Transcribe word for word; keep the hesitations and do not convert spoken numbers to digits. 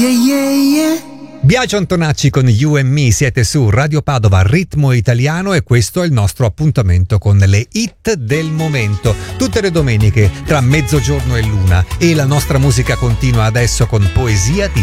Yeah, yeah, yeah. Biagio Antonacci con You and Me, siete su Radio Padova, ritmo italiano, e questo è il nostro appuntamento con le hit del momento. Tutte le domeniche tra mezzogiorno e l'una, e la nostra musica continua adesso con poesia di